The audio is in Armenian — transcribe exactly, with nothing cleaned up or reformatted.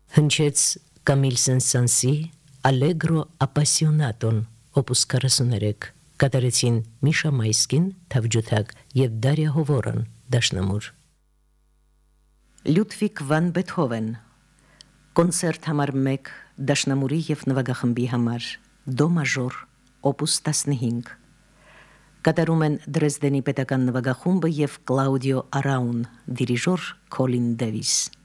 Հնչեց Կամիլ Սեն-Սանսի Allegro Appassionato-ն opus քառասուններեք, կատարեցին Միշա Մայսկին թավջութակ եւ Դարիա Հովորն դաշնամուր։ Լյուդվիգ վան Բեթհովեն կոնցերտ համար մեկ դաշնամուրի եւ նվագախմբի համար դո մաժոր opus տասնհինգ, կատարում են Դրեզդենի պետական նվագախումբը եւ Կլաուդիո Արաուն, դիրիժոր Քոլին Դևիս։